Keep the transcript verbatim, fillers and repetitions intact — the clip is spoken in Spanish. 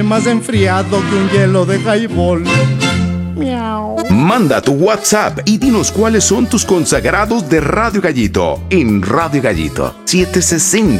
Más enfriado que un hielo de highball. Miau. Manda tu WhatsApp y dinos cuáles son tus consagrados de Radio Gallito en Radio Gallito siete sesenta